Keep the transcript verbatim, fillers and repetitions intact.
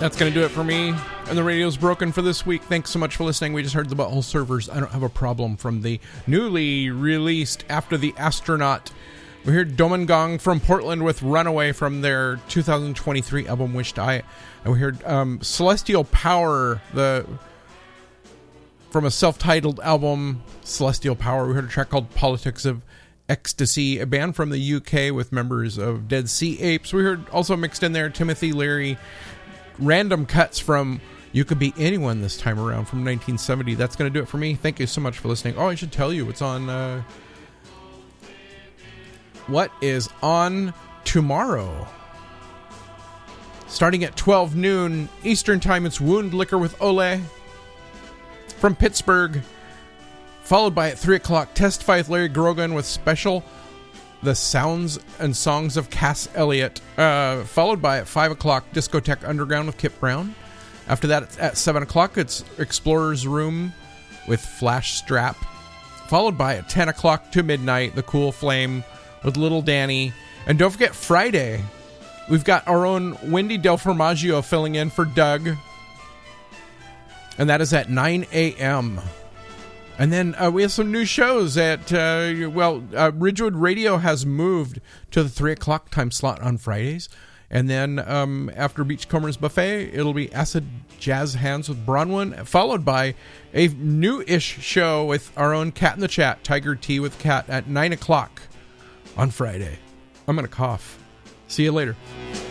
That's going to do it for me. And the radio's broken for this week. Thanks so much for listening. We just heard the Butthole Servers. I Don't Have a Problem from the newly released After the Astronaut. We heard Domingong from Portland with Runaway from their two thousand twenty-three album Wish Die. And we heard um, Celestial Power, the from a self-titled album, Celestial Power. We heard a track called Politics of Ecstasy, a band from the U K with members of Dead Sea Apes. We heard also mixed in there Timothy Leary, random cuts from You Could Be Anyone this time around from nineteen seventy. That's going to do it for me. Thank you so much for listening. Oh, I should tell you what's on... Uh, what is on tomorrow? Starting at twelve noon Eastern Time, it's Wound Liquor with Ole from Pittsburgh. Followed by at three o'clock, Testify with Larry Grogan with Special, The Sounds and Songs of Cass Elliot. Uh, followed by at five o'clock, Discotheque Underground with Kip Brown. After that, at seven o'clock, it's Explorer's Room with Flash Strap. Followed by at ten o'clock to midnight, The Cool Flame with Little Danny. And don't forget Friday, we've got our own Wendy Del Formaggio filling in for Doug. And that is at nine a.m. And then uh, we have some new shows at, uh, well, uh, Ridgewood Radio has moved to the three o'clock time slot on Fridays. And then um, after Beachcombers Buffet, it'll be Acid Jazz Hands with Bronwyn, followed by a new-ish show with our own Cat in the Chat, Tiger Tea with Cat, at nine o'clock on Friday. I'm going to cough. See you later.